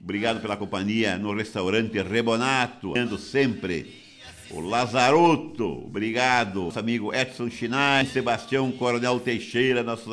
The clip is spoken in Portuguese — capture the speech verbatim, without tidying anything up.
Obrigado pela companhia no restaurante Rebonato, sendo sempre o Lazarotto. Obrigado, nosso amigo Edson Chinai, Sebastião Coronel Teixeira, nossos